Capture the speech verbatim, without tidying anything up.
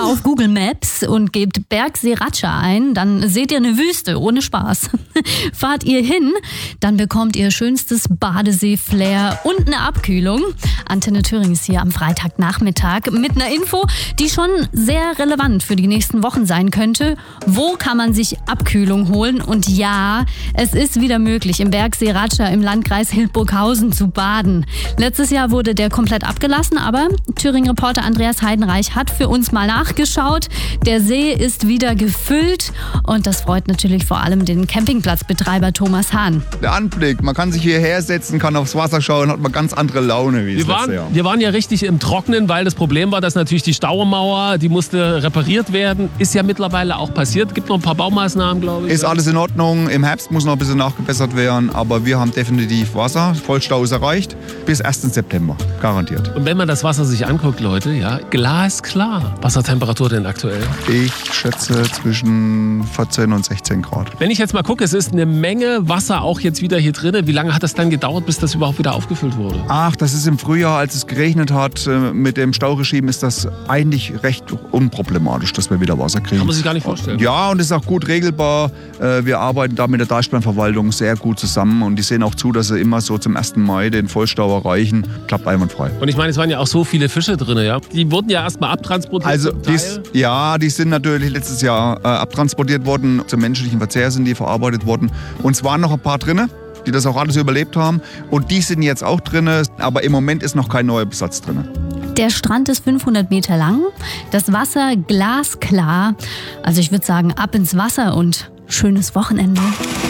auf Google Maps und gebt Bergsee Ratscha ein, dann seht ihr eine Wüste, ohne Spaß. Fahrt ihr hin, dann bekommt ihr schönstes Badesee-Flair und eine Abkühlung. Antenne Thüringen ist hier am Freitagnachmittag mit einer Info, die schon sehr relevant für die nächsten Wochen sein könnte. Wo kann man sich Abkühlung holen? Und ja, es ist wieder möglich, im Bergsee Ratscha im Landkreis Hildburghausen zu baden. Letztes Jahr wurde der komplett abgelassen, aber Thüringen-Reporter Andreas Heidenreich hat für uns mal nachgeschaut. Der See ist wieder gefüllt und das freut natürlich vor allem den Campingplatzbetreiber Thomas Hahn. Der Anblick, man kann sich hierher setzen, kann aufs Wasser schauen, hat man ganz andere Laune. Wie wir, waren, wir waren ja richtig im Trockenen, weil das Problem war, dass natürlich die Staumauer, die musste repariert werden. Ist ja mittlerweile auch passiert. Gibt noch ein paar Baumaßnahmen, glaube ich. Ist alles in Ordnung. Im Herbst muss noch ein bisschen nachgebessert werden, aber wir haben definitiv Wasser. Vollstau ist erreicht. Bis ersten September. Garantiert. Und wenn man das Wasser sich anguckt, Leute, ja, glasklar. Wassertemperatur denn aktuell? Ich schätze zwischen vierzehn und sechzehn Grad. Wenn ich jetzt mal gucke, es ist eine Menge Wasser auch jetzt wieder hier drin. Wie lange hat das dann gedauert, bis das überhaupt wieder aufgefüllt wurde? Ach, das ist im Frühjahr, als es geregnet hat. Mit dem Stauregime ist das eigentlich recht unproblematisch, dass wir wieder Wasser kriegen. Kann man sich gar nicht vorstellen. Ja, und es ist auch gut regelbar. Wir arbeiten da mit der Deichplanverwaltung sehr gut zusammen und die sehen auch zu, dass sie immer so zum ersten Mai den Vollstau erreichen. Klappt einwandfrei. Und ich meine, es waren ja auch so viele Fische drin, ja? Die wurden ja erstmal abtransportiert. Also, dies, ja, die sind natürlich letztes Jahr äh, abtransportiert worden. Zum menschlichen Verzehr sind die verarbeitet worden. Und es waren noch ein paar drin, die das auch alles überlebt haben. Und die sind jetzt auch drin, aber im Moment ist noch kein neuer Besatz drin. Der Strand ist fünfhundert Meter lang, das Wasser glasklar. Also ich würde sagen, ab ins Wasser und schönes Wochenende.